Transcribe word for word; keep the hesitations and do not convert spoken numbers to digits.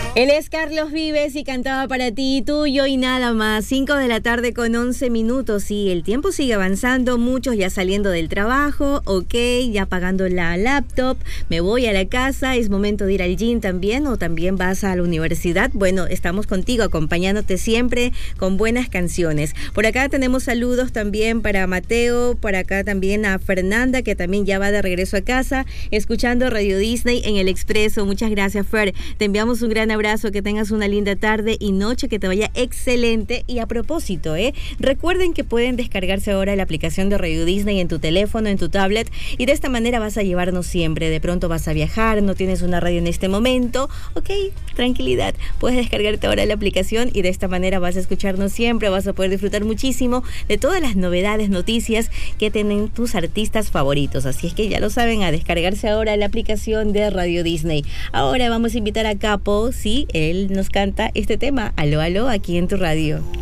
Él es Carlos Vives y cantaba para ti, tuyo y nada más. Cinco de la tarde con once minutos. Sí, el tiempo sigue avanzando, muchos ya saliendo del trabajo, ok, ya pagando la laptop, me voy a la casa, es momento de ir al gym también, o también vas a la universidad. Bueno, estamos contigo, acompañándote siempre con buenas canciones. Por acá tenemos saludos también para Mateo, por acá también a Fernanda, que también ya va de regreso a casa, escuchando Radio Disney en el Expreso. Muchas gracias, Fer. Te enviamos un gran abrazo. Abrazo, que tengas una linda tarde y noche, que te vaya excelente. Y a propósito, ¿eh? recuerden que pueden descargarse ahora la aplicación de Radio Disney en tu teléfono, en tu tablet, y de esta manera vas a llevarnos siempre. De pronto vas a viajar, no tienes una radio en este momento, ok, tranquilidad, puedes descargarte ahora la aplicación y de esta manera vas a escucharnos siempre, vas a poder disfrutar muchísimo de todas las novedades, noticias que tienen tus artistas favoritos. Así es que ya lo saben, a descargarse ahora la aplicación de Radio Disney. Ahora vamos a invitar a Capo, sí, él nos canta este tema, Aló, Aló, aquí en tu radio.